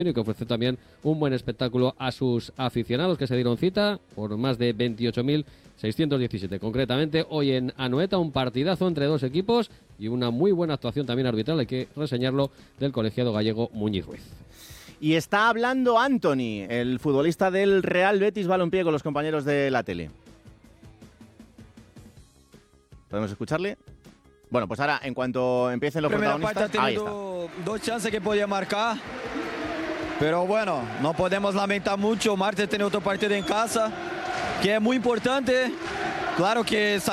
y que ofreció también un buen espectáculo a sus aficionados que se dieron cita por más de 28.617. Concretamente, hoy en Anoeta, un partidazo entre dos equipos y una muy buena actuación también arbitral, hay que reseñarlo, del colegiado gallego Muñiz Ruiz. Y está hablando Anthony, el futbolista del Real Betis Balompié, con los compañeros de la tele. ¿Podemos escucharle? Bueno, pues ahora, en cuanto empiecen los protagonistas... Parte ha tenido dos chances que podía marcar, pero bueno, no podemos lamentar mucho. Martes tiene otro partido en casa, que es muy importante. Claro que